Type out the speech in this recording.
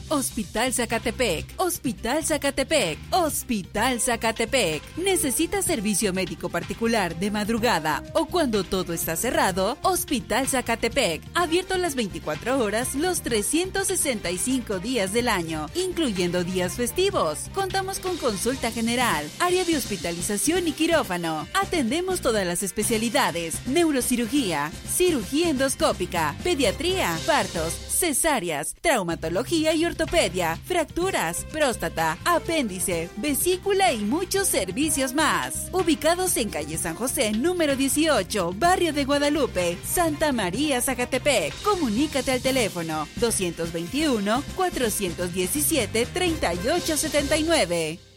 Hospital Zacatepec, Hospital Zacatepec, Hospital Zacatepec. ¿Necesitas servicio médico particular de madrugada o cuando todo está cerrado? Hospital Zacatepec, abierto las 24 horas los 365 días del año, incluyendo días festivos. Contamos con consulta general, área de hospitalización y quirófano. Atendemos todas las especialidades: neurocirugía, cirugía endoscópica, pediatría, partos, cesáreas, traumatología y ortopedia, fracturas, próstata, apéndice, vesícula y muchos servicios más. Ubicados en calle San José, número 18, barrio de Guadalupe, Santa María, Zacatepec. Comunícate al teléfono 221-417-3879.